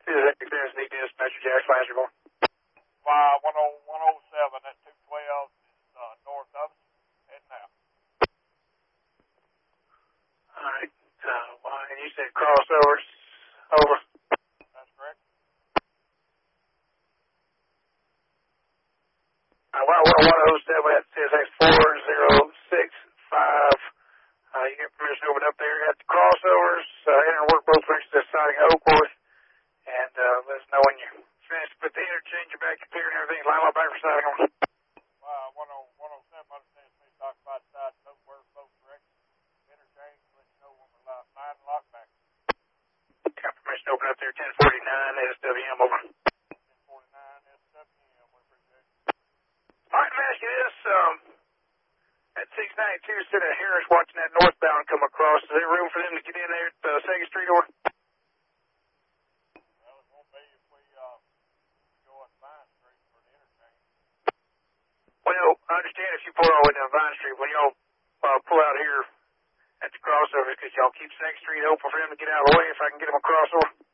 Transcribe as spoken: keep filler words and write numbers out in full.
This is Experience D Dispatcher Jack Flasherville. Y one oh seven at two twelve is uh, north of us, heading out. All right. Uh, and you said crossovers. Over. That's correct. Uh, Y one oh seven at C S X four zero six five. Uh, you get permission to open up there at the crossovers. Uh, enter and work both directions at siding Oakworth. And uh, let us know when you're finished. Put the interchange, your back computer and everything. Line up back for siding on. Uh, one oh seven understands me talk about side and Oakworth both directions. Interchange, let you know when we're line and lock back. Got permission to open up there, ten forty-nine S W M, over. ten forty-nine S W M, we appreciate it. All right, let me ask you this. Um, at six ninety-two, instead of Harris watching that northbound come across, is there room for them to get in there at uh, second Street, or? Well, it won't be if we, uh, go up Vine Street for the interchange. Well, I understand if you pull all the way down Vine Street, when y'all uh, pull out here at the crossovers, because y'all keep second Street open for them to get out of the way if I can get them across over.